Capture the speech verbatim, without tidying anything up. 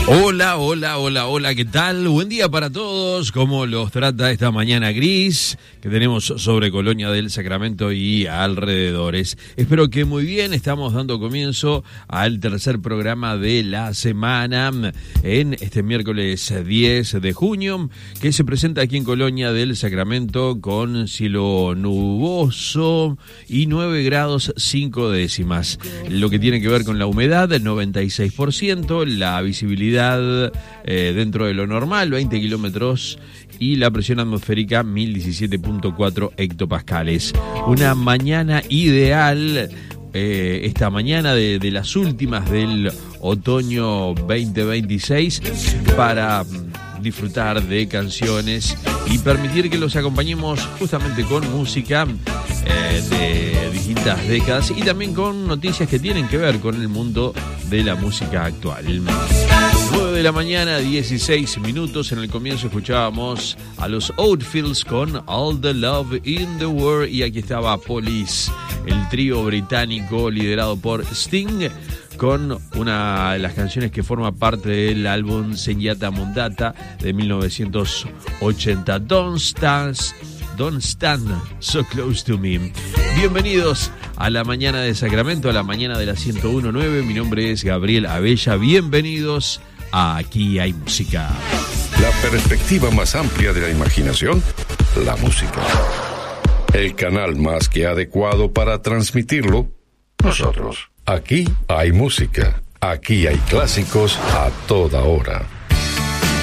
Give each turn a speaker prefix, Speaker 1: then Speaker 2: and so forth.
Speaker 1: Hola, hola, hola, hola, ¿qué tal? Buen día para todos. ¿Cómo los trata esta mañana gris que tenemos sobre Colonia del Sacramento y alrededores? Espero que muy bien. Estamos dando comienzo al tercer programa de la semana en este miércoles diez de junio, que se presenta aquí en Colonia del Sacramento con cielo nuboso y nueve grados cinco décimas. Lo que tiene que ver con la humedad, el noventa y seis por ciento, la visibilidad Eh, dentro de lo normal, veinte kilómetros, y la presión atmosférica mil diecisiete punto cuatro hectopascales. Una mañana ideal, eh, esta mañana de, de las últimas del otoño veinte veintiséis, para disfrutar de canciones y permitir que los acompañemos justamente con música eh, de distintas décadas y también con noticias que tienen que ver con el mundo de la música actual. nueve de la mañana, dieciséis minutos. En el comienzo escuchábamos a los Oatfields con All the Love in the World, y aquí estaba Police, el trío británico liderado por Sting, con una de las canciones que forma parte del álbum Senyata Mondata de mil novecientos ochenta, Don't Stand, Don't Stand So Close to Me. Bienvenidos a la mañana de Sacramento, a la mañana de la ciento uno punto nueve. Mi nombre es Gabriel Abella. Bienvenidos a Aquí Hay Música.
Speaker 2: La perspectiva más amplia de la imaginación, la música. El canal más que adecuado para transmitirlo, nosotros. Aquí hay música. Aquí hay clásicos a toda hora.